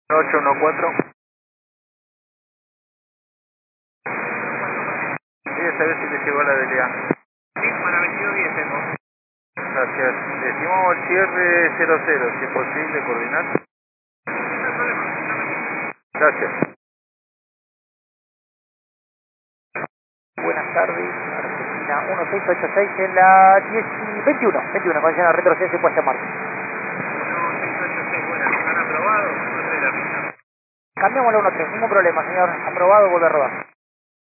814. Sí, esta vez sí le llegó la habilidad. Sí, para 2210 tengo. Gracias. Decimos el cierre 00, si es posible coordinar. No hay problema, dame. Gracias. Buenas tardes, Argentina 1686 en la 21, cuando ya retroceso y puesta en marcha. 1686, buenas. ¿Han aprobado? No sé la pista. Cambiamos la 13, ningún problema, señor. Aprobado, vuelve a rodar.